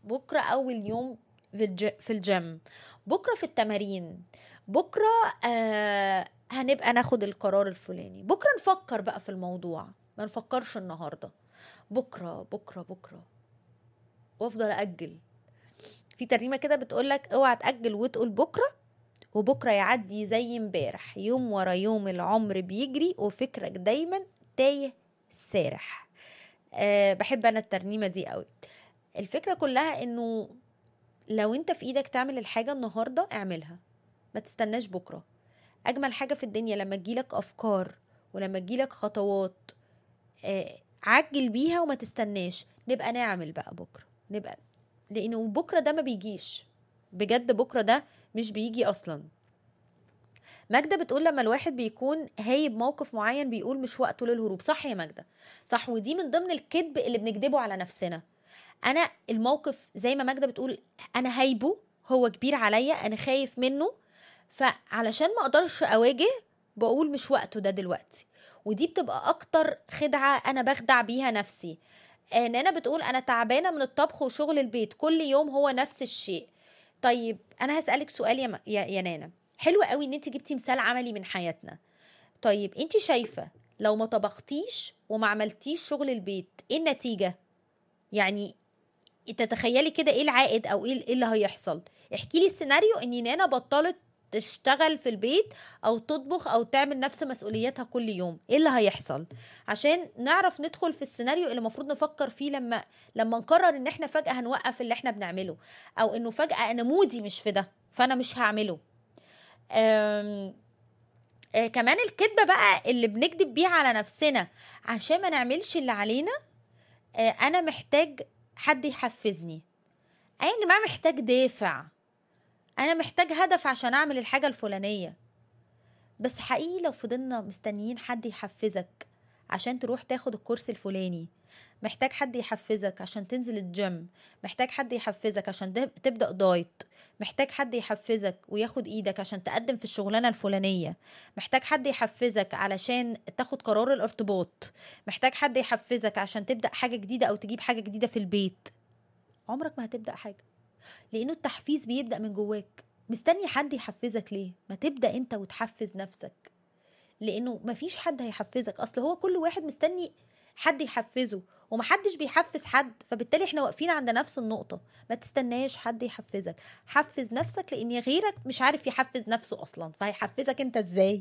بكرة اول يوم في الجيم، بكرة في التمارين، بكرة هنبقى ناخد القرار الفلاني، بكرة نفكر بقى في الموضوع، ما نفكرش النهاردة، بكرة بكرة بكرة، وافضل اجل. في ترنيمة كده بتقولك اوعى تأجل وتقول بكرة، وبكرة يعدي زي امبارح، يوم ورا يوم العمر بيجري وفكرك دايما تايه سارح. بحب انا الترنيمة دي قوي. الفكرة كلها انه لو انت في ايدك تعمل الحاجة النهاردة اعملها، ما تستناش بكرة. اجمل حاجة في الدنيا لما تجيلك افكار ولما تجيلك خطوات، عجل بيها وما تستناش. نبقى نعمل بقى بكرة، نبقى، لانه بكرة ده ما بيجيش بجد، بكرة ده مش بيجي اصلا. ماجدة بتقول لما الواحد بيكون هايب موقف معين بيقول مش وقته للهروب. صح يا ماجدة، صح. ودي من ضمن الكذب اللي بنكذبه على نفسنا. انا الموقف زي ما ماجدة بتقول انا هايبه، هو كبير عليا، انا خايف منه، فعلشان ما اقدرش اواجه بقول مش وقته ده دلوقتي. ودي بتبقى اكتر خدعة انا بخدع بيها نفسي. نانا بتقول انا تعبانة من الطبخ وشغل البيت، كل يوم هو نفس الشيء. طيب انا هسألك سؤال يا نانا، حلو قوي ان انت جبتي مثال عملي من حياتنا. طيب انت شايفة لو ما طبختيش وما عملتيش شغل البيت ايه النتيجة؟ يعني تتخيلي كده ايه العائد او ايه اللي هيحصل؟ احكي لي السيناريو ان نانا بطلت تشتغل في البيت او تطبخ او تعمل نفس مسؤولياتها كل يوم، ايه اللي هيحصل؟ عشان نعرف ندخل في السيناريو اللي المفروض نفكر فيه لما نقرر ان احنا فجأة هنوقف اللي احنا بنعمله، او انه فجأة انا مودي مش في ده فانا مش هعمله. كمان الكذبة بقى اللي بنكذب بيها على نفسنا عشان ما نعملش اللي علينا، انا محتاج حد يحفزني. اي يا جماعه محتاج دافع، انا محتاج هدف عشان اعمل الحاجه الفلانيه. بس حقيقي لو فضلنا مستنيين حد يحفزك عشان تروح تاخد الكورس الفلاني، محتاج حد يحفزك عشان تنزل الجيم، محتاج حد يحفزك عشان تبدأ دايت، محتاج حد يحفزك وياخد ايدك عشان تقدم في الشغلانة الفلانية، محتاج حد يحفزك علشان تاخد قرار الارتباط، محتاج حد يحفزك عشان تبدأ حاجة جديدة او تجيب حاجة جديدة في البيت، عمرك ما هتبدأ حاجة. لانه التحفيز بيبدأ من جواك. مستني حد يحفزك ليه؟ ما تبدأ انت وتحفز نفسك، لانه مفيش حد هيحفزك. اصل هو كل واحد مستني حد يحفزه ومحدش بيحفز حد، فبالتالي احنا واقفين عند نفس النقطة. ما تستناش حد يحفزك، حفز نفسك، لان غيرك مش عارف يحفز نفسه اصلا، فهيحفزك انت ازاي؟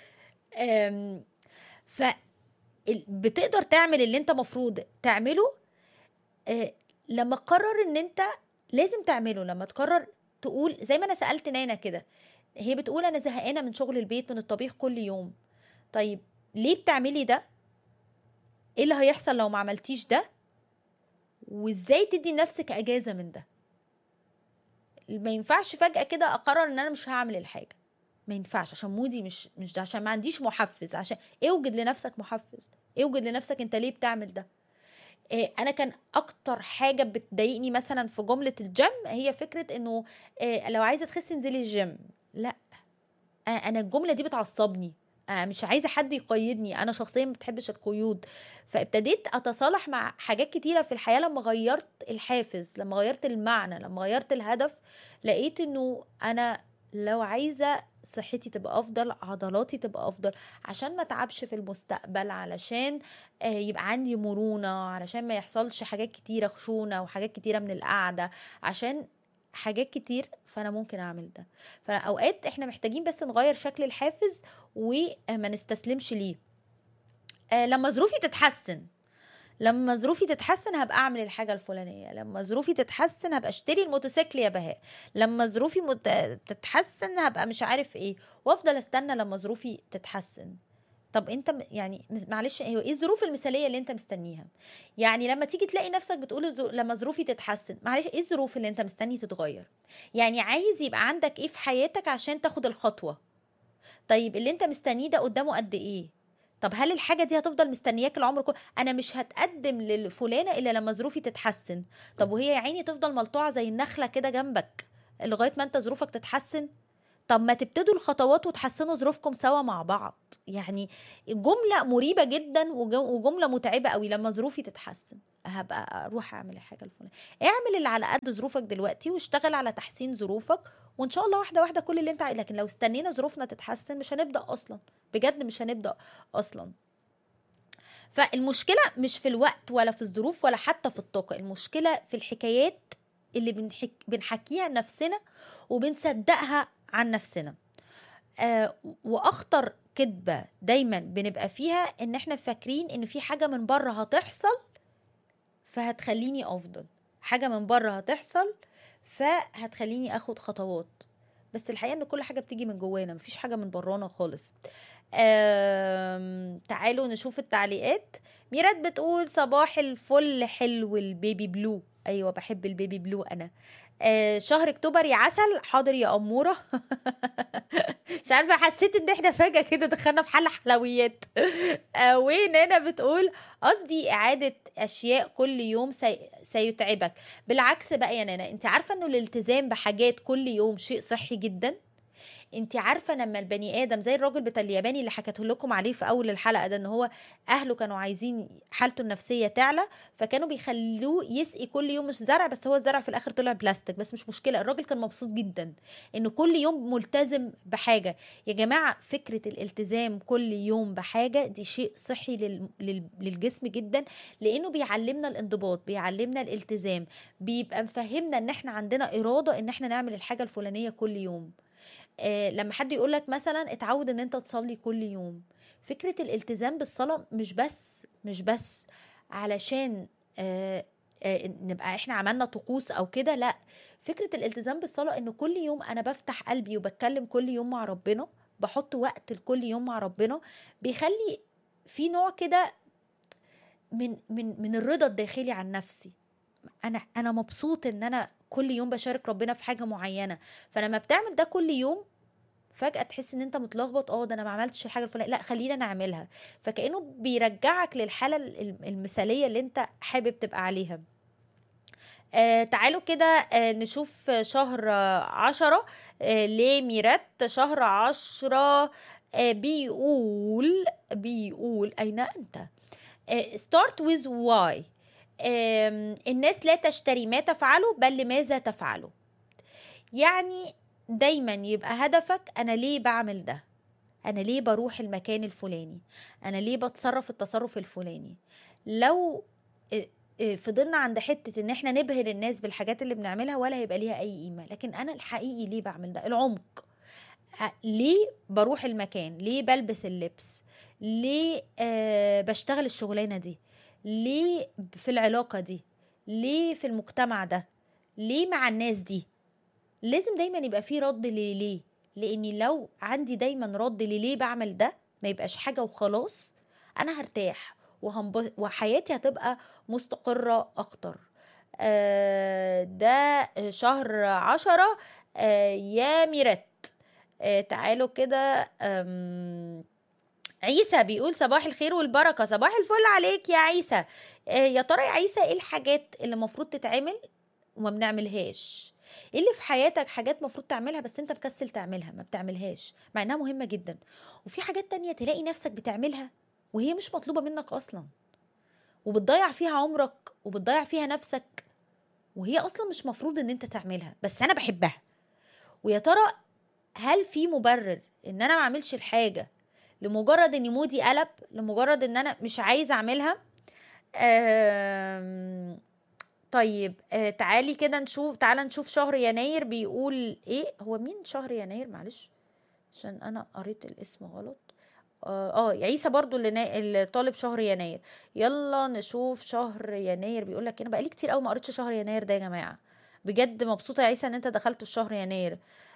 ف بتقدر تعمل اللي انت مفروض تعمله لما تقرر ان انت لازم تعمله. لما تقرر تقول زي ما انا سألت نانا كده، هي بتقول انا زهقانة من شغل البيت، من الطبيخ كل يوم. طيب ليه بتعملي ده؟ ايه اللي هيحصل لو ما عملتيش ده؟ وازاي تدي نفسك اجازة من ده؟ ما ينفعش فجأة كده اقرر ان انا مش هعمل الحاجة، ما ينفعش عشان مودي مش ده، عشان ما عنديش محفز. عشان اوجد لنفسك محفز، اوجد لنفسك انت ليه بتعمل ده. انا كان اكتر حاجة بتضايقني مثلا في جملة الجيم هي فكرة انه لو عايزة تخسي انزلي الجيم. لا، انا الجمله دي بتعصبني، مش عايزه حد يقيدني، انا شخصيا ما بتحبش القيود. فابتديت اتصالح مع حاجات كتيره في الحياه لما غيرت الحافز، لما غيرت المعنى، لما غيرت الهدف. لقيت انه انا لو عايزه صحتي تبقى افضل، عضلاتي تبقى افضل، عشان ما اتعبش في المستقبل، علشان يبقى عندي مرونه، علشان ما يحصلش حاجات كتيره خشونه وحاجات كتيره من القعده، عشان حاجات كتير. فانا ممكن اعمل ده. فاوقات احنا محتاجين بس نغير شكل الحافز وما نستسلمش ليه. لما ظروفي تتحسن، لما ظروفي تتحسن هبقى اعمل الحاجه الفلانيه، لما ظروفي تتحسن هبقى اشتري الموتوسيكل يا بهاء، لما ظروفي تتحسن هبقى مش عارف ايه، وافضل استنى لما ظروفي تتحسن. طب انت يعني معلش، ايه الظروف المثاليه اللي انت مستنيها؟ يعني لما تيجي تلاقي نفسك بتقول لما ظروفي تتحسن، معلش ايه الظروف اللي انت مستني تتغير؟ يعني عايز يبقى عندك ايه في حياتك عشان تاخد الخطوه؟ طيب اللي انت مستنيه ده قدامه قد ايه؟ طب هل الحاجه دي هتفضل مستنياك العمر كله؟ انا مش هتقدم لفلانه الا لما ظروفي تتحسن. طب وهي يا عيني تفضل ملطوعه زي النخله كده جنبك لغايه ما انت ظروفك تتحسن؟ طب ما تبتدوا الخطوات وتحسنوا ظروفكم سوا مع بعض. يعني جملة مريبة جدا وجملة متعبة قوي. لما ظروفي تتحسن هبقى اروح اعمل الحاجة الفلانية. اعمل اللي على قد ظروفك دلوقتي واشتغل على تحسين ظروفك، وان شاء الله واحدة واحدة كل اللي انت عايز. لكن لو استنينا ظروفنا تتحسن مش هنبدأ اصلا، بجد مش هنبدأ اصلا. فالمشكلة مش في الوقت ولا في الظروف ولا حتى في الطاقة، المشكلة في الحكايات اللي بنحكيها لنفسنا وبنصدقها عن نفسنا. واخطر كذبة دايما بنبقى فيها ان احنا فاكرين ان في حاجة من بره هتحصل فهتخليني افضل، حاجة من بره هتحصل فهتخليني اخد خطوات. بس الحقيقة ان كل حاجة بتيجي من جوانا، مفيش حاجة من برانا خالص. تعالوا نشوف التعليقات. ميرات بتقول صباح الفل، حلو البيبي بلو. ايوه بحب البيبي بلو انا. شهر اكتوبر يا عسل. حاضر يا اموره. مش عارفه، حسيت ان احنا فجاه كده دخلنا في حل حلويات. ونانا بتقول قصدي اعاده اشياء كل يوم سيتعبك. بالعكس بقى يا نانا، انت عارفه انه الالتزام بحاجات كل يوم شيء صحي جدا. انت عارفه لما البني ادم زي الراجل بتاع الياباني اللي حكيته لكم عليه في اول الحلقه ده، ان هو اهله كانوا عايزين حالته النفسيه تعلى فكانوا بيخلوه يسقي كل يوم مش زرع، بس هو الزرع في الاخر طلع بلاستيك، بس مش مشكله، الراجل كان مبسوط جدا انه كل يوم ملتزم بحاجه. يا جماعه فكره الالتزام كل يوم بحاجه دي شيء صحي للجسم جدا، لانه بيعلمنا الانضباط، بيعلمنا الالتزام، بيبقى مفهمنا ان احنا عندنا اراده ان احنا نعمل الحاجه الفلانيه كل يوم. لما حد يقولك مثلا اتعود ان انت تصلي كل يوم، فكرة الالتزام بالصلاة مش بس علشان نبقى احنا عملنا طقوس او كده، لا، فكرة الالتزام بالصلاة انه كل يوم انا بفتح قلبي وبتكلم كل يوم مع ربنا، بحط وقت لكل يوم مع ربنا، بيخلي في نوع كده من الرضا الداخلي عن نفسي. انا مبسوط ان انا كل يوم بشارك ربنا في حاجة معينة. فلما بتعمل ده كل يوم فجأة تحس ان انت متلخبط، ده انا ما عملتش الحاجة الفلانية، لا خلينا نعملها. فكأنه بيرجعك للحالة المثالية اللي انت حابب تبقى عليها. تعالوا كده نشوف شهر 10 لميرات. شهر 10 بيقول أين أنت؟ start with why. الناس لا تشتري ما تفعله بل لماذا تفعله. يعني دايما يبقى هدفك انا ليه بعمل ده، انا ليه بروح المكان الفلاني، انا ليه بتصرف التصرف الفلاني. لو فضلنا عند حتة ان احنا نبهر الناس بالحاجات اللي بنعملها ولا هيبقى ليها اي قيمة. لكن انا الحقيقي ليه بعمل ده، العمق، ليه بروح المكان، ليه بلبس اللبس، ليه بشتغل الشغلانة دي، ليه في العلاقة دي، ليه في المجتمع ده، ليه مع الناس دي. لازم دايما يبقى فيه رد ليه. لاني لو عندي دايما رد ليه بعمل ده، ما يبقاش حاجة وخلاص، انا هرتاح وحياتي هتبقى مستقرة اكتر. ده شهر 10 يا ميرات. تعالوا كده. عيسى بيقول صباح الخير والبركة. صباح الفل عليك يا عيسى. يا ترى يا عيسى ايه الحاجات اللي المفروض تتعمل وما بنعملهاش؟ ايه اللي في حياتك حاجات مفروض تعملها بس انت مكسل تعملها، ما بتعملهاش مع انها مهمة جدا؟ وفي حاجات تانية تلاقي نفسك بتعملها وهي مش مطلوبة منك اصلا، وبتضيع فيها عمرك وبتضيع فيها نفسك، وهي اصلا مش مفروض ان انت تعملها بس انا بحبها. ويا ترى هل في مبرر ان انا ما اعملش الحاجة لمجرد ان مودي قلب، لمجرد ان انا مش عايزة اعملها؟ طيب تعالى نشوف شهر يناير بيقول ايه. هو مين شهر يناير؟ معلش عشان انا قريت الاسم غلط. يا عيسى برضو اللي طالب شهر يناير. يلا نشوف شهر يناير بيقول لك. انا بقالي كتير قوي ما قريتش شهر يناير ده يا جماعه، بجد مبسوطه يا عيسى ان انت دخلت في شهر يناير.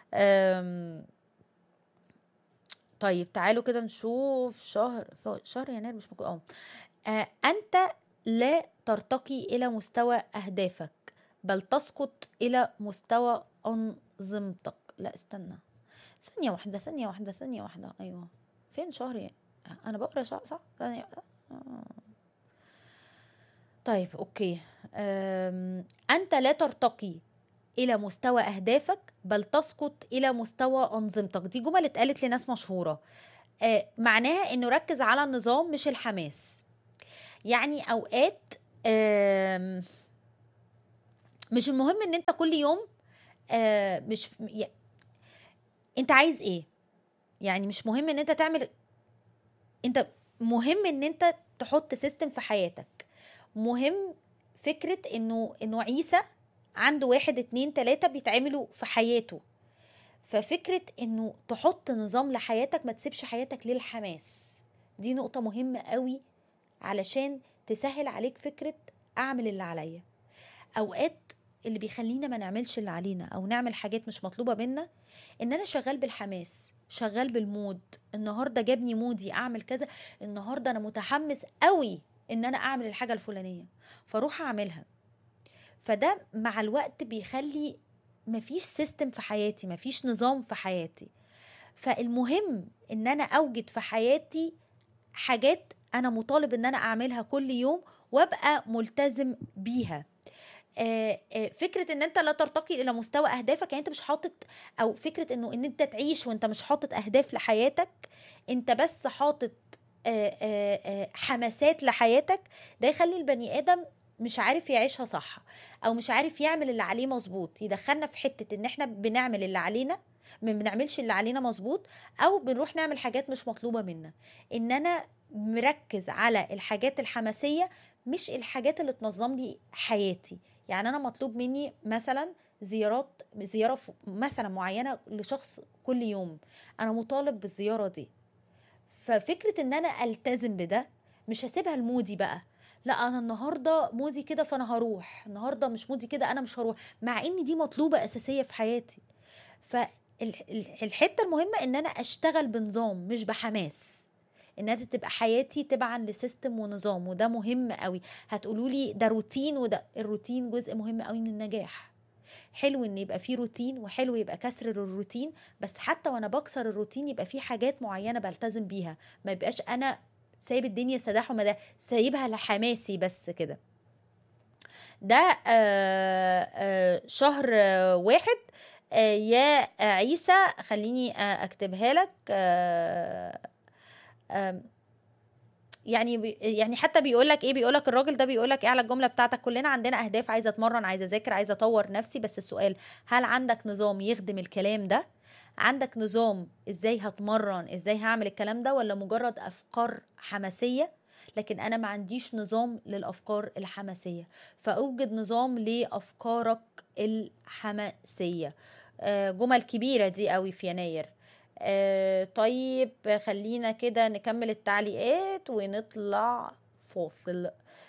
طيب تعالوا كده نشوف شهر يناير مش ممكن. انت لا ترتقي الى مستوى اهدافك بل تسقط الى مستوى انظمتك. لا استنى، ثانية واحدة. ايوه فين شهر انا بقرا صح ثانية. طيب اوكي. انت لا ترتقي إلى مستوى أهدافك بل تسقط إلى مستوى أنظمتك. دي جمل اتقالت لناس مشهورة. معناها إنه ركز على النظام مش الحماس. يعني أوقات مش المهم إن أنت كل يوم مش أنت عايز إيه. يعني مش مهم إن أنت تعمل، أنت مهم إن أنت تحط سيستم في حياتك. مهم فكرة إنه عيسى عنده 1 2 3 بيتعملوا في حياته. ففكرة انه تحط نظام لحياتك، ما تسيبش حياتك للحماس. دي نقطة مهمة قوي علشان تسهل عليك فكرة اعمل اللي عليا. اوقات اللي بيخلينا ما نعملش اللي علينا او نعمل حاجات مش مطلوبة منا ان انا شغال بالحماس، شغال بالمود. النهاردة جابني مودي اعمل كذا، النهاردة انا متحمس قوي ان انا اعمل الحاجة الفلانية فاروح اعملها. فده مع الوقت بيخلي مفيش سيستم في حياتي، مفيش نظام في حياتي. فالمهم ان انا اوجد في حياتي حاجات انا مطالب ان انا اعملها كل يوم وابقى ملتزم بيها. فكرة ان انت لا ترتقي الى مستوى اهدافك، يعني انت مش حاطط، او فكرة ان انت تعيش وانت مش حاطط اهداف لحياتك، انت بس حاطط حماسات لحياتك. ده يخلي البني ادم مش عارف يعيشها صح، او مش عارف يعمل اللي عليه مظبوط. يدخلنا في حتة ان احنا بنعمل اللي علينا، ما بنعملش اللي علينا مظبوط، او بنروح نعمل حاجات مش مطلوبة منا. ان انا مركز على الحاجات الحماسية مش الحاجات اللي تنظم لي حياتي. يعني انا مطلوب مني مثلا زيارة مثلا معينة لشخص كل يوم، انا مطالب بالزيارة دي. ففكرة ان انا التزم بده، مش هسيبها لمودي بقى. لا انا النهارده مودي كده فانا هروح، النهارده مش مودي كده انا مش هروح، مع ان دي مطلوبة اساسية في حياتي. فالحتة المهمة ان انا اشتغل بنظام مش بحماس، انها تبقى حياتي تبعا لسيستم ونظام. وده مهم قوي. هتقولوا لي ده روتين، وده الروتين جزء مهم قوي من النجاح. حلو ان يبقى فيه روتين، وحلو يبقى كسر الروتين، بس حتى وانا بكسر الروتين يبقى فيه حاجات معينة بلتزم بيها. ما يبقاش انا سايب الدنيا سداح ومداح، سايبها لحماسي بس كده. ده شهر 1. يا عيسى خليني اكتبها لك. يعني حتى بيقول لك ايه، بيقول لك الراجل ده بيقول لك ايه على الجمله بتاعتك: كلنا عندنا اهداف، عايزه اتمرن، عايزه اذاكر، عايزه اطور نفسي، بس السؤال هل عندك نظام يخدم الكلام ده؟ عندك نظام ازاي هتمرن، ازاي هعمل الكلام ده، ولا مجرد افكار حماسيه؟ لكن انا ما عنديش نظام للافكار الحماسيه. فاوجد نظام لافكارك الحماسيه. جمل كبيره دي قوي في يناير. طيب خلينا كده نكمل التعليقات ونطلع فاصل.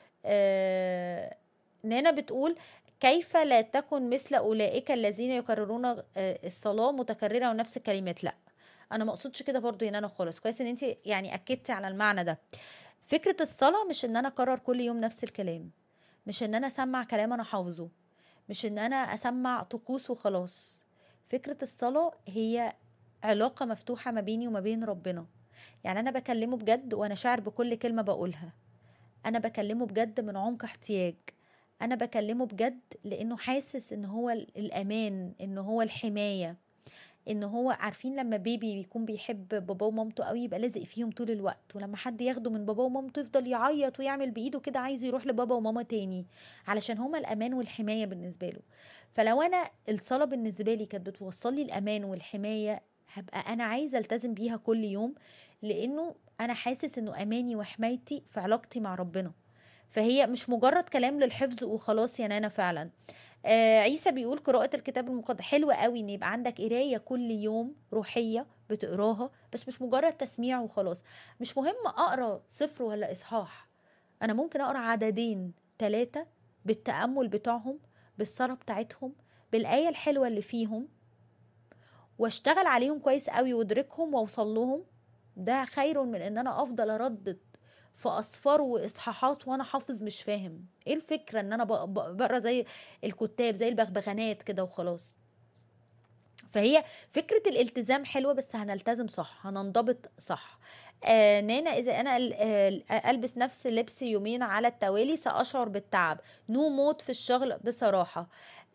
نانا بتقول: كيف لا تكن مثل أولئك الذين يكررون الصلاة متكررة ونفس الكلمات؟ لا، أنا ما أقصدش كده برضو يا نانا خالص. كويس إن أنت يعني أكدتي على المعنى ده. فكرة الصلاة مش إن أنا أكرر كل يوم نفس الكلام، مش إن أنا أسمع كلام أنا حافظه، مش إن أنا أسمع طقوس وخلاص. فكرة الصلاة هي علاقة مفتوحة ما بيني وما بين ربنا. يعني أنا بكلمه بجد وأنا شاعر بكل كلمة بقولها. أنا بكلمه بجد من عمق احتياج. أنا بكلمه بجد لأنه حاسس إن هو الأمان، إن هو الحماية، إن هو عارفين لما بيبي بيكون بيحب باباه ومامته قوي يبقى لازق فيهم طول الوقت، ولما حد ياخده من باباه ومامته يفضل يعيط ويعمل بإيده كده عايز يروح لبابا وماما تاني، علشان هما الأمان والحماية بالنسبة له. فلو أنا الصلاة بالنسبة لي كانت بتوصل لي الأمان والحماية، هبقى أنا عايزة ألتزم بيها كل يوم، لأنه أنا حاسس إنه أماني وحمايتي في علاقتي مع ربنا. فهي مش مجرد كلام للحفظ وخلاص يا نانا فعلا. عيسى بيقول: قراءة الكتاب المقدس. حلوة قوي ان يبقى عندك قراية كل يوم روحية بتقراها، بس مش مجرد تسميع وخلاص. مش مهم اقرا صفر ولا اصحاح، انا ممكن اقرا عددين 3 بالتأمل بتاعهم، بالصلاة بتاعتهم، بالآية الحلوة اللي فيهم، واشتغل عليهم كويس قوي وادركهم واوصل لهم. ده خير من ان انا افضل اردد في اصفار واصحاحات وانا حافظ مش فاهم ايه الفكره، ان انا بقرا زي الكتاب زي البغبغانات كده وخلاص. فهي فكره الالتزام حلوه، بس هنلتزم صح، هننضبط صح. نانا: اذا انا البس نفس اللبس يومين على التوالي ساشعر بالتعب، نو موت في الشغل بصراحه.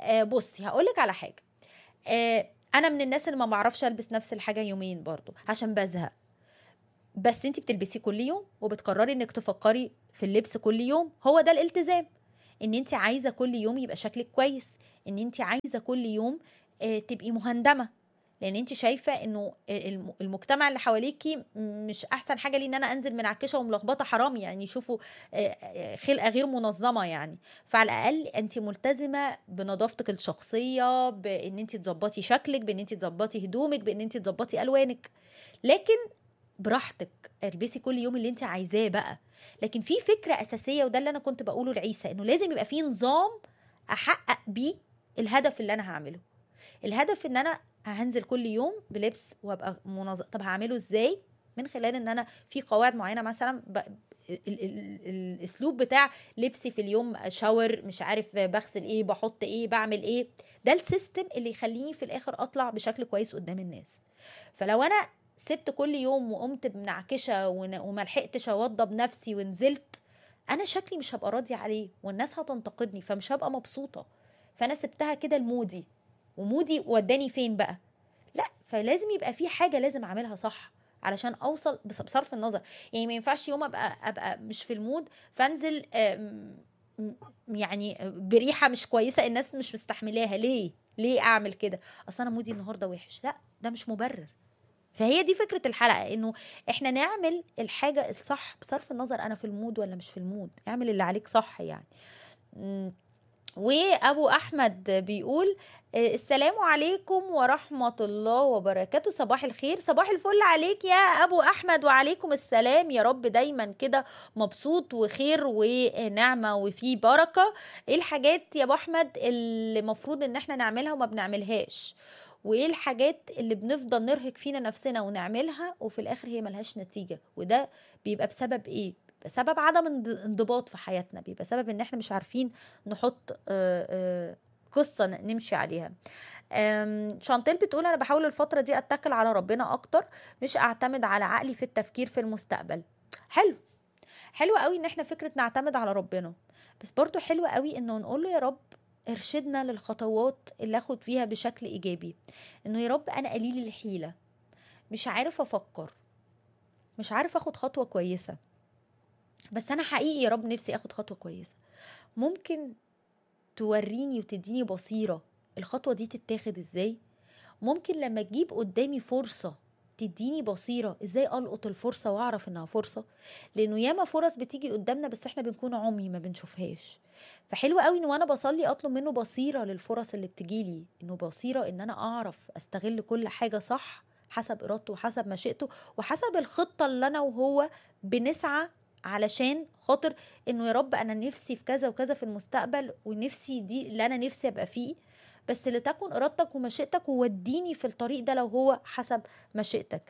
بصي هقولك على حاجه. انا من الناس اللي ما بعرفش البس نفس الحاجه يومين برضو عشان بزهق. بس انت بتلبسي كل يوم وبتقرري انك تفكري في اللبس كل يوم، هو ده الالتزام. ان انت عايزه كل يوم يبقى شكلك كويس، ان انت عايزه كل يوم تبقي مهندمه، لان انت شايفه انه المجتمع اللي حواليكي مش احسن حاجه لي ان انا انزل منعكشه وملخبطه، حرام يعني، يشوفوا خلقه غير منظمه يعني. فعلى الاقل انت ملتزمه بنظافتك الشخصيه، بان انت تظبطي شكلك، بان انت تظبطي هدومك، بان انت تظبطي الوانك. لكن براحتك البسي كل يوم اللي انت عايزاه بقى. لكن في فكره اساسيه، وده اللي انا كنت بقوله لعيسى، انه لازم يبقى في نظام احقق بيه الهدف اللي انا هعمله. الهدف ان انا هنزل كل يوم بلبس وابقى منظم. طب هعمله ازاي؟ من خلال ان انا في قواعد معينه، مثلا الاسلوب بتاع لبسي في اليوم، شاور، مش عارف بغسل ايه، بحط ايه، بعمل ايه. ده السيستم اللي يخليني في الاخر اطلع بشكل كويس قدام الناس. فلو انا سبت كل يوم وقمت بمنعكشه وما لحقتش اوضب نفسي ونزلت، انا شكلي مش هبقى راضيه عليه والناس هتنتقدني، فمش هبقى مبسوطه. فانا سبتها كده لمودي، ومودي وداني فين بقى؟ لا، فلازم يبقى في حاجه لازم اعملها صح علشان اوصل، بصرف النظر. يعني ما ينفعش يوم ابقى مش في المود فانزل يعني بريحه مش كويسه الناس مش مستحملاها. ليه اعمل كده؟ اصل انا مودي النهارده وحش. لا، ده مش مبرر. فهي دي فكرة الحلقة، انه احنا نعمل الحاجة الصح بصرف النظر انا في المود ولا مش في المود. اعمل اللي عليك صح يعني. وابو احمد بيقول السلام عليكم ورحمة الله وبركاته. صباح الخير، صباح الفل عليك يا ابو احمد، وعليكم السلام. يا رب دايما كده مبسوط وخير ونعمة وفي بركة. ايه الحاجات يا ابو احمد اللي مفروض ان احنا نعملها وما بنعملهاش؟ وايه الحاجات اللي بنفضل نرهق فينا نفسنا ونعملها وفي الاخر هي ملهاش نتيجة؟ وده بيبقى بسبب ايه؟ بسبب عدم انضباط في حياتنا، بيبقى سبب ان احنا مش عارفين نحط قصة نمشي عليها. شانتيل بتقول انا بحاول الفترة دي اتكل على ربنا اكتر، مش اعتمد على عقلي في التفكير في المستقبل. حلو، حلو قوي ان احنا فكرة نعتمد على ربنا، بس برضو حلو قوي انه نقول له يا رب ارشدنا للخطوات اللي اخد فيها بشكل ايجابي. انه يا رب انا قليل الحيلة، مش عارف افكر، مش عارف اخد خطوة كويسة، بس انا حقيقي يا رب نفسي اخد خطوة كويسة. ممكن توريني وتديني بصيرة الخطوة دي تتاخد ازاي؟ ممكن لما تجيب قدامي فرصة تديني بصيرة ازاي القط الفرصة واعرف انها فرصة. لانه ياما فرص بتيجي قدامنا بس احنا بنكون عمي ما بنشوفهاش. فحلو قوي ان وانا بصلي اطلب منه بصيرة للفرص اللي بتجيلي، انه بصيرة ان انا اعرف استغل كل حاجة صح حسب ارادته وحسب مشيئته وحسب الخطة اللي انا وهو بنسعى علشان خاطر انه يا رب انا نفسي في كذا وكذا في المستقبل، ونفسي دي اللي انا نفسي ابقى فيه، بس لتكن ارادتك ومشيئتك ووديني في الطريق ده لو هو حسب مشيئتك.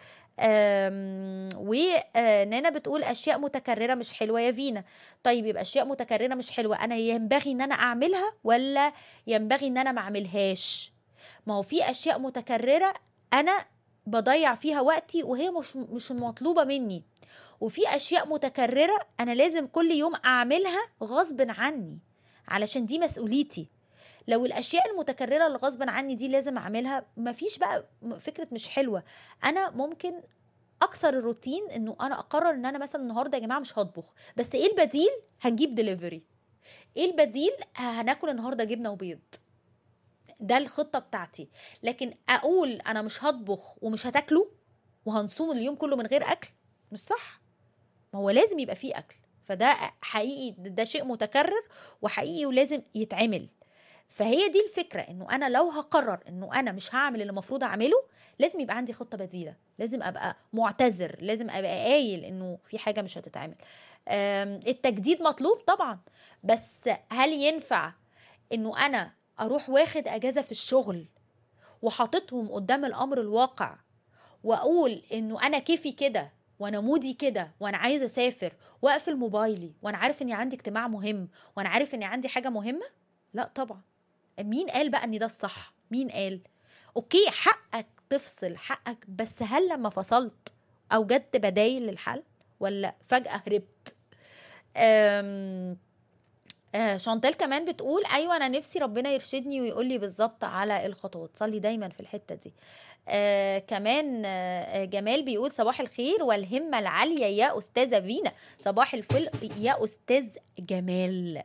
ونانا بتقول اشياء متكرره مش حلوه يا فينا. طيب يبقى اشياء متكرره مش حلوه، انا ينبغي ان انا اعملها ولا ينبغي ان انا ما اعملهاش؟ ما هو في اشياء متكرره انا بضيع فيها وقتي وهي مش مطلوبه مني، وفي اشياء متكرره انا لازم كل يوم اعملها غصب عني علشان دي مسؤوليتي. لو الاشياء المتكرره اللي غصب عني دي لازم اعملها، مفيش بقى فكره مش حلوه. انا ممكن اكسر الروتين، انه انا اقرر ان انا مثلا النهارده يا جماعه مش هطبخ، بس ايه البديل؟ هنجيب دليفري. ايه البديل؟ هناكل النهارده جبنه وبيض. ده الخطه بتاعتي. لكن اقول انا مش هطبخ ومش هتاكله وهنصوم اليوم كله من غير اكل، مش صح. ما هو لازم يبقى فيه اكل. فده حقيقي، ده شيء متكرر وحقيقي ولازم يتعمل. فهي دي الفكرة، انه انا لو هقرر انه انا مش هعمل اللي المفروض اعمله، لازم يبقى عندي خطة بديلة، لازم ابقى معتذر، لازم ابقى قايل انه في حاجة مش هتتعمل. التجديد مطلوب طبعا، بس هل ينفع انه انا اروح واخد اجازة في الشغل وحاططهم قدام الامر الواقع واقول انه انا كيفي كده وانا مودي كده وانا عايزه اسافر واقفل موبايلي وانا عارف اني عندي اجتماع مهم وانا عارف اني عندي حاجه مهمه؟ لا طبعا. مين قال بقى ان ده الصح؟ مين قال؟ اوكي، حقك تفصل، حقك، بس هل لما فصلت اوجدت بدايل للحل ولا فجاه هربت؟ شانتال كمان بتقول ايوه انا نفسي ربنا يرشدني ويقول لي بالظبط على الخطوات، صلي دايما في الحته دي. كمان جمال بيقول صباح الخير والهمه العاليه يا استاذه فينا. صباح الفل يا استاذ جمال.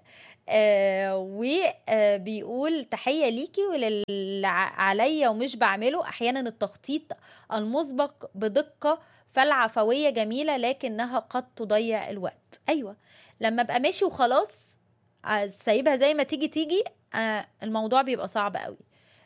وبيقول تحيه ليكي وللي عليا ومش بعمله احيانا، التخطيط المسبق بدقه فالعفويه جميله لكنها قد تضيع الوقت. ايوه، لما ابقى ماشي وخلاص سايبها زي ما تيجي تيجي، الموضوع بيبقى صعب قوي.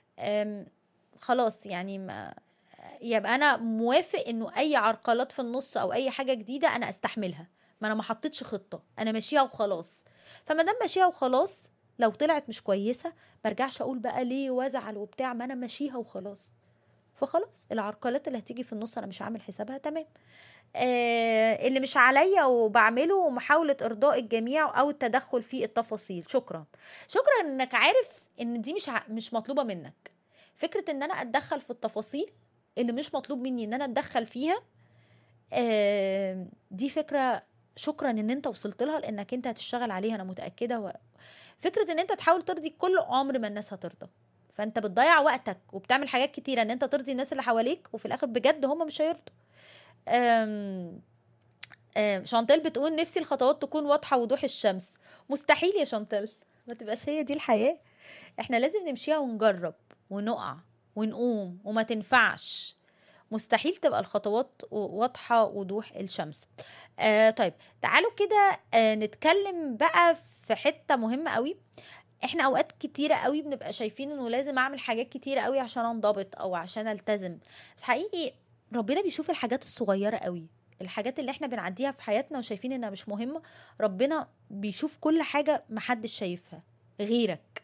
خلاص يعني ما يبقى انا موافق انه اي عرقلات في النص او اي حاجه جديده انا استحملها، ما انا ما حطيتش خطه، انا ماشيها وخلاص. فما دام ماشيها وخلاص، لو طلعت مش كويسه برجعش اقول بقى ليه وازعل وبتاع، ما انا ماشيها وخلاص. فخلاص العرقلات اللي هتيجي في النص انا مش عامل حسابها، تمام. اللي مش عليا وبعمله محاولة إرضاء الجميع أو التدخل في التفاصيل. شكرا، شكرا إنك عارف إن دي مش مطلوبة منك. فكرة إن أنا أتدخل في التفاصيل اللي مش مطلوب مني إن أنا أتدخل فيها، دي فكرة شكرا إن أنت وصلت لها، لأنك أنت هتشتغل عليها أنا متأكدة. فكرة إن أنت تحاول ترضي كل عمر ما الناس هترضى، فأنت بتضيع وقتك وبتعمل حاجات كتيرة إن أنت ترضي الناس اللي حواليك، وفي الآخر بجد هم مش هيرضوا. شانتل بتقول نفسي الخطوات تكون واضحة وضوح الشمس. مستحيل يا شانتل، ما تبقاش هي دي الحياة. احنا لازم نمشيها ونجرب ونقع ونقوم وما تنفعش. مستحيل تبقى الخطوات واضحة وضوح الشمس. طيب تعالوا كده نتكلم بقى في حتة مهمة قوي. احنا اوقات كتيرة قوي بنبقى شايفين انه لازم اعمل حاجات كتيرة قوي عشان انضبط او عشان التزم، بس حقيقي ربنا بيشوف الحاجات الصغيرة قوي، الحاجات اللي احنا بنعديها في حياتنا وشايفين انها مش مهمة. ربنا بيشوف كل حاجة محدش شايفها غيرك.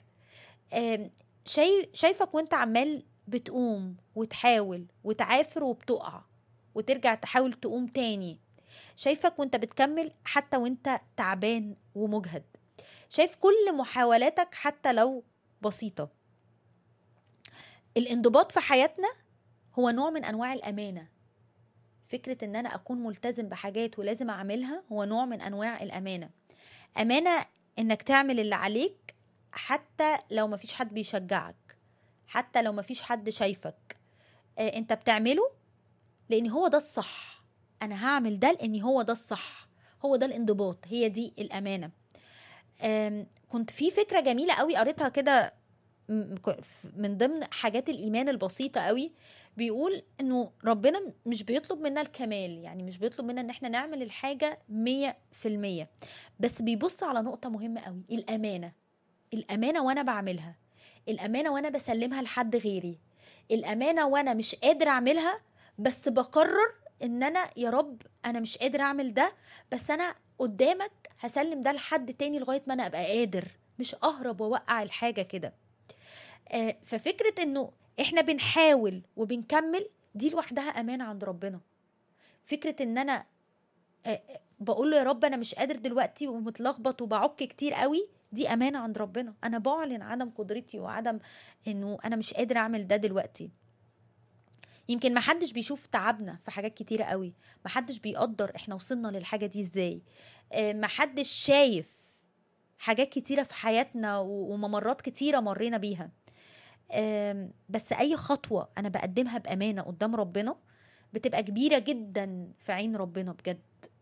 شايفك وانت عمال بتقوم وتحاول وتعافر وبتقع وترجع تحاول تقوم تاني. شايفك وانت بتكمل حتى وانت تعبان ومجهد. شايف كل محاولاتك حتى لو بسيطة. الانضباط في حياتنا هو نوع من انواع الامانة. فكرة ان انا اكون ملتزم بحاجات ولازم اعملها هو نوع من انواع الامانة. امانة انك تعمل اللي عليك حتى لو مفيش حد بيشجعك، حتى لو مفيش حد شايفك. انت بتعمله لان هو ده الصح. انا هعمل ده لان هو ده الصح، هو ده الانضباط، هي دي الامانة. كنت في فكرة جميلة قوي قريتها كده من ضمن حاجات الإيمان البسيطة قوي. بيقول إنه ربنا مش بيطلب منا الكمال، يعني مش بيطلب منا إن احنا نعمل الحاجة 100%، بس بيبص على نقطة مهمة قوي، الأمانة. الأمانة وأنا بعملها، الأمانة وأنا بسلمها لحد غيري، الأمانة وأنا مش قادر أعملها بس بقرر إن أنا يا رب أنا مش قادر أعمل ده، بس أنا قدامك هسلم ده لحد تاني لغاية ما أنا أبقى قادر، مش أهرب ووقع الحاجة كده. ففكرة إنه إحنا بنحاول وبنكمل دي لوحدها أمانة عند ربنا. فكرة إن أنا بقول له يا رب أنا مش قادر دلوقتي ومتلخبط وبعك كتير قوي، دي أمانة عند ربنا. أنا بعلن عدم قدرتي وعدم إنه أنا مش قادر أعمل ده دلوقتي. يمكن محدش بيشوف تعبنا في حاجات كتيرة قوي، محدش بيقدر إحنا وصلنا للحاجة دي إزاي، محدش شايف حاجات كتيرة في حياتنا وممرات كتيرة مرينا بيها. بس أي خطوة أنا بقدمها بأمانة قدام ربنا بتبقى كبيرة جدا في عين ربنا بجد.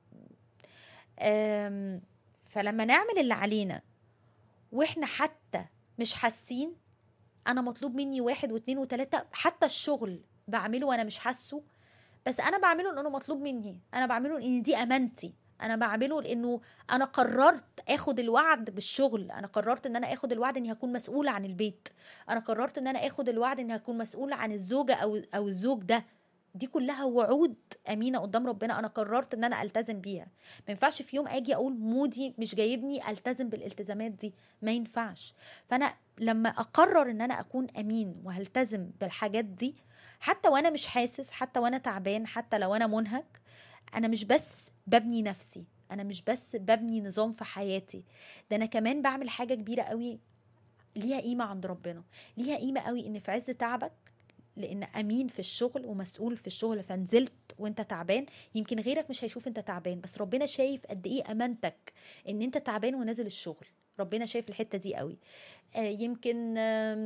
فلما نعمل اللي علينا واحنا حتى مش حاسين، انا مطلوب مني 1 و2 و3، حتى الشغل بعمله وانا مش حاسه، بس انا بعمله لانه مطلوب مني، انا بعمله لان دي امانتي، انا بعمله لانه انا قررت اخد الوعد بالشغل، انا قررت ان انا اخد الوعد اني هكون مسؤولة عن البيت، انا قررت ان انا اخد الوعد اني هكون مسؤولة عن الزوجة او الزوج ده. دي كلها وعود امينه قدام ربنا، انا قررت ان انا التزم بيها. ما ينفعش في يوم اجي اقول مودي مش جايبني التزم بالالتزامات دي، ما ينفعش. فانا لما اقرر ان انا اكون امين وهلتزم بالحاجات دي، حتى وانا مش حاسس، حتى وانا تعبان، حتى لو انا منهك، انا مش بس ببني نفسي، انا مش بس ببني نظام في حياتي، ده انا كمان بعمل حاجه كبيره قوي ليها قيمه عند ربنا. ليها قيمه قوي ان في عز تعبك، لان امين في الشغل ومسؤول في الشغل، فنزلت وانت تعبان، يمكن غيرك مش هيشوف انت تعبان، بس ربنا شايف قد ايه امانتك ان انت تعبان ونازل الشغل. ربنا شايف الحتة دي قوي. يمكن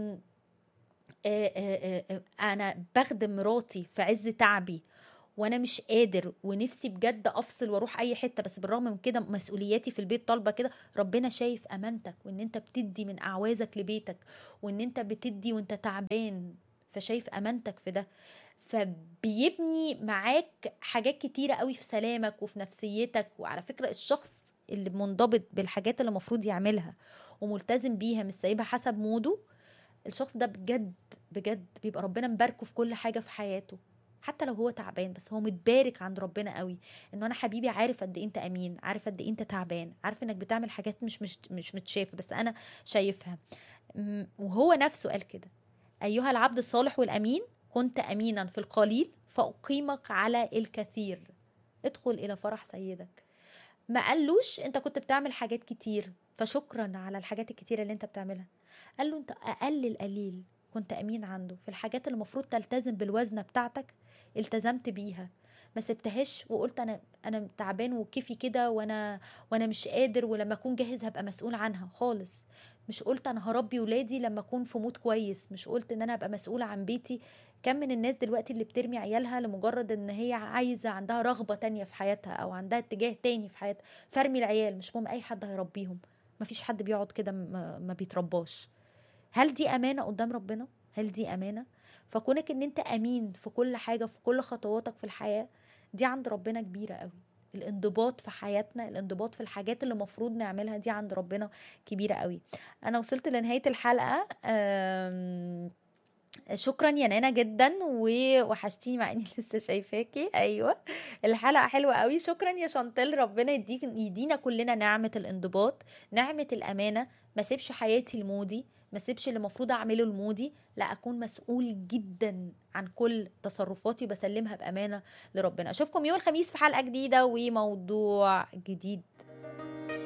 انا بخدم مراتي في عز تعبي وانا مش قادر ونفسي بجد افصل واروح اي حته، بس بالرغم من كده مسؤولياتي في البيت طالبه كده. ربنا شايف امانتك، وان انت بتدي من اعوازك لبيتك، وان انت بتدي وانت تعبان، فشايف امانتك في ده. فبيبني معاك حاجات كتيره قوي في سلامك وفي نفسيتك. وعلى فكره الشخص اللي منضبط بالحاجات اللي المفروض يعملها وملتزم بيها، مش سايبها حسب موده، الشخص ده بجد بجد بيبقى ربنا مباركه في كل حاجة في حياته. حتى لو هو تعبان، بس هو متبارك عند ربنا قوي. انه انا حبيبي عارف قد ايه انت امين، عارف قد ايه انت تعبان، عارف انك بتعمل حاجات مش متشافه، بس انا شايفها. وهو نفسه قال كده: ايها العبد الصالح والامين، كنت امينا في القليل فاقيمك على الكثير، ادخل الى فرح سيدك. ما قالوش انت كنت بتعمل حاجات كتير فشكرا على الحاجات الكتيرة اللي انت بتعملها. قال له انت اقل القليل كنت امين عنده، في الحاجات اللي المفروض تلتزم بالوزنة بتاعتك التزمت بيها، ما سبتهاش وقلت انا تعبان وكيفي كده، وانا مش قادر، ولما اكون جاهز هبقى مسؤول عنها خالص. مش قلت انا هربي ولادي لما اكون في مود كويس، مش قلت ان انا هبقى مسؤولة عن بيتي. كم من الناس دلوقتي اللي بترمي عيالها لمجرد ان هي عايزة، عندها رغبة تانية في حياتها او عندها اتجاه تاني في حياتها، فارمي العيال، مش مهم اي حد هيربيهم. مفيش حد بيقعد كده ما بيترباش. هل دي امانة قدام ربنا؟ هل دي امانة؟ فكونك ان انت امين في كل حاجة، في كل خطواتك في الحياة، دي عند ربنا كبيرة قوي. الانضباط في حياتنا، الانضباط في الحاجات اللي مفروض نعملها، دي عند ربنا كبيرة قوي. انا وصلت لنهاية الحلقة. شكرا يا نانا جدا، ووحشتيني مع اني لسه شايفاكي. ايوه، الحلقه حلوه قوي. شكرا يا شانتل، ربنا يدينا كلنا نعمه الانضباط، نعمه الامانه. ما سيبش حياتي لمودي، ما سيبش اللي المفروض اعمله لمودي، لا، اكون مسؤول جدا عن كل تصرفاتي وبسلمها بامانه لربنا. اشوفكم يوم الخميس في حلقه جديده وموضوع جديد.